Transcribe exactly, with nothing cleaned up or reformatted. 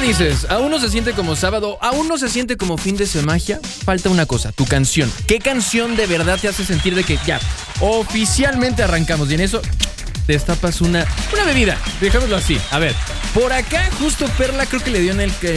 dices? Aún no se siente como sábado, aún no se siente como fin de semana. Falta una cosa, tu canción. ¿Qué canción de verdad te hace sentir de que ya, oficialmente arrancamos? Y en eso destapas una, una bebida, dejémoslo así. A ver, por acá justo Perla creo que le dio en el...